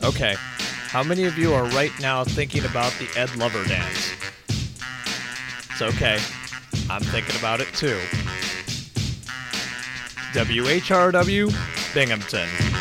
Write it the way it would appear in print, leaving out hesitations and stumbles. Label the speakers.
Speaker 1: Okay, how many of you are right now thinking about the Ed Lover dance? It's okay. I'm thinking about it too. WHRW, Binghamton.